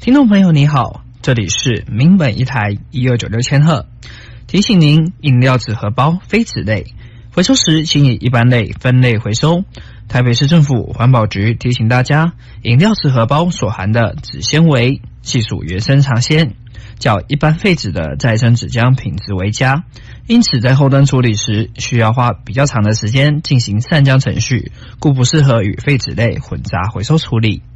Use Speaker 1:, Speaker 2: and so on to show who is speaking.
Speaker 1: 听众朋友你好，这里是民本一台1296千赫，提醒您饮料纸荷包非纸类回收时请以一般类分类回收。台北市政府环保局提醒大家，饮料纸荷包所含的纸纤维系属原生长纤，较一般废纸的再生纸浆品质为佳，因此在后端处理时需要花比较长的时间进行散浆程序，故不适合与废纸类混杂回收处理。